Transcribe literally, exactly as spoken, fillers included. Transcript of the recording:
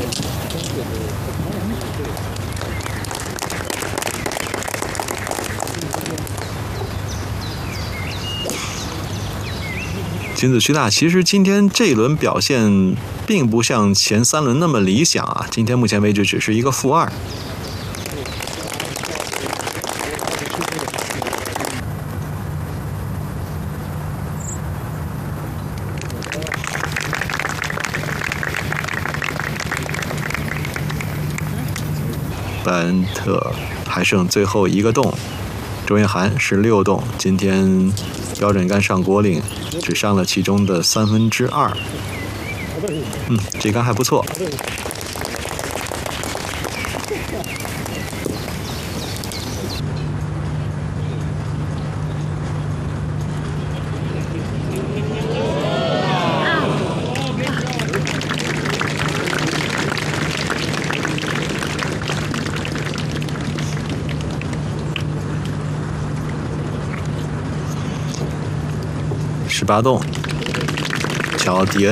金子区大其实今天这一轮表现并不像前三轮那么理想啊，今天目前为止只是一个负二。班特还剩最后一个洞，周彦涵是六洞，今天标准杆上果岭只上了其中的三分之二。嗯，这杆还不错。十八洞，乔迪恩。